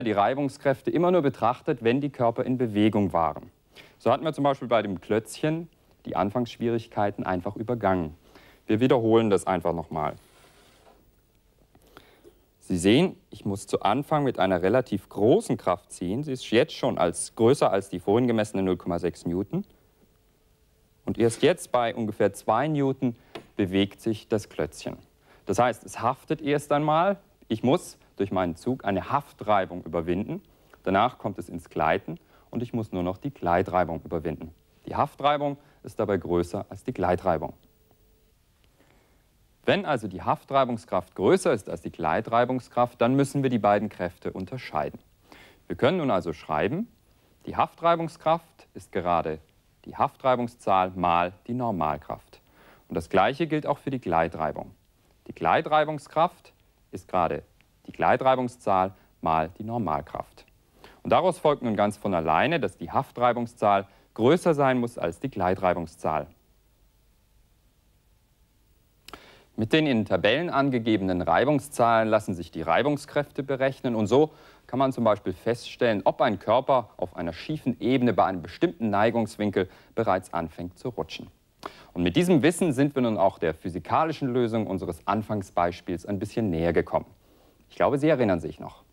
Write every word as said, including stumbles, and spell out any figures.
die Reibungskräfte immer nur betrachtet, wenn die Körper in Bewegung waren. So hatten wir zum Beispiel bei dem Klötzchen die Anfangsschwierigkeiten einfach übergangen. Wir wiederholen das einfach nochmal. Sie sehen, ich muss zu Anfang mit einer relativ großen Kraft ziehen. Sie ist jetzt schon als, größer als die vorhin gemessene null Komma sechs Newton. Und erst jetzt bei ungefähr zwei Newton bewegt sich das Klötzchen. Das heißt, es haftet erst einmal. Ich muss durch meinen Zug eine Haftreibung überwinden. Danach kommt es ins Gleiten und ich muss nur noch die Gleitreibung überwinden. Die Haftreibung ist dabei größer als die Gleitreibung. Wenn also die Haftreibungskraft größer ist als die Gleitreibungskraft, dann müssen wir die beiden Kräfte unterscheiden. Wir können nun also schreiben, die Haftreibungskraft ist gerade die Haftreibungszahl mal die Normalkraft. Und das Gleiche gilt auch für die Gleitreibung. Die Gleitreibungskraft ist gerade die Gleitreibungszahl mal die Normalkraft. Und daraus folgt nun ganz von alleine, dass die Haftreibungszahl größer sein muss als die Gleitreibungszahl. Mit den in Tabellen angegebenen Reibungszahlen lassen sich die Reibungskräfte berechnen und so kann man zum Beispiel feststellen, ob ein Körper auf einer schiefen Ebene bei einem bestimmten Neigungswinkel bereits anfängt zu rutschen. Und mit diesem Wissen sind wir nun auch der physikalischen Lösung unseres Anfangsbeispiels ein bisschen näher gekommen. Ich glaube, Sie erinnern sich noch.